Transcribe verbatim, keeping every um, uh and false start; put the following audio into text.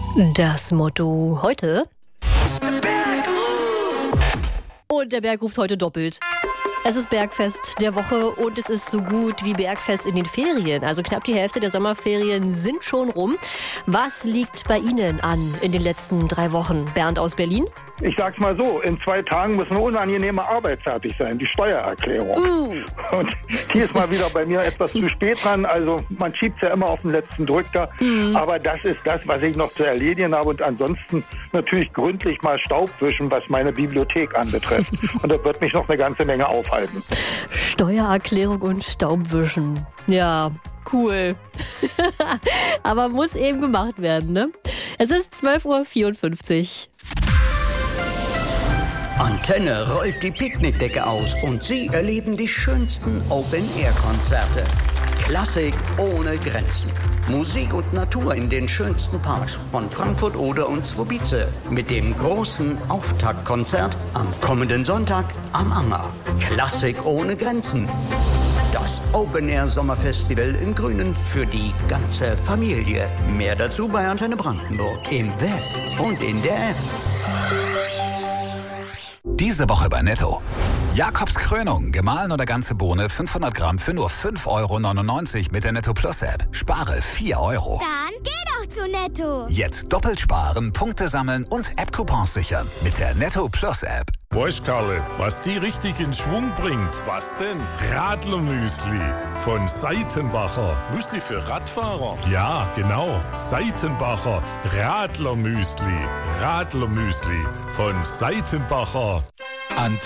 Das Motto heute. Und der Berg ruft heute doppelt. Es ist Bergfest der Woche und es ist so gut wie Bergfest in den Ferien. Also knapp die Hälfte der Sommerferien sind schon rum. Was liegt bei Ihnen an in den letzten drei Wochen? Bernd aus Berlin? Ich sag's mal so, in zwei Tagen muss eine unangenehme Arbeit fertig sein, die Steuererklärung. Uh. Und die ist mal wieder bei mir etwas zu spät dran. Also man schiebt's ja immer auf den letzten Drücker. Mm. Aber das ist das, was ich noch zu erledigen habe. Und ansonsten natürlich gründlich mal Staub wischen, was meine Bibliothek anbetrifft. Und das wird mich noch eine ganze Menge aufhalten. Steuererklärung und Staubwischen. Ja, cool. Aber muss eben gemacht werden, ne? Es ist zwölf Uhr vierundfünfzig. Antenne rollt die Picknickdecke aus und Sie erleben die schönsten Open-Air-Konzerte. Klassik ohne Grenzen. Musik und Natur in den schönsten Parks von Frankfurt, Oder und Zwobice. Mit dem großen Auftaktkonzert am kommenden Sonntag am Anger. Klassik ohne Grenzen. Das Open-Air-Sommerfestival im Grünen für die ganze Familie. Mehr dazu bei Antenne Brandenburg im Web und in der App. Diese Woche bei Netto. Jakobs Krönung, gemahlen oder ganze Bohne, fünfhundert Gramm für nur fünf Euro neunundneunzig mit der Netto Plus App. Spare vier Euro. Dann geh doch zu Netto. Jetzt doppelt sparen, Punkte sammeln und App-Coupons sichern mit der Netto Plus App. Weißt, Karle, was die richtig in Schwung bringt? Was denn? Radlermüsli von Seitenbacher. Müsli für Radfahrer? Ja, genau. Seitenbacher Radlermüsli. Radlermüsli von Seitenbacher. Antenne.